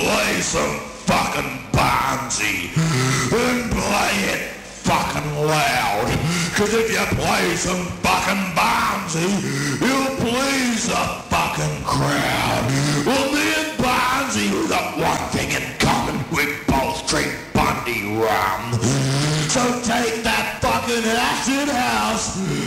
play some fucking Bonzi and play it fucking loud. Cause if you play some fucking Bonzi, you'll please the fucking crowd. Well, me and Bonzi, we got one thing in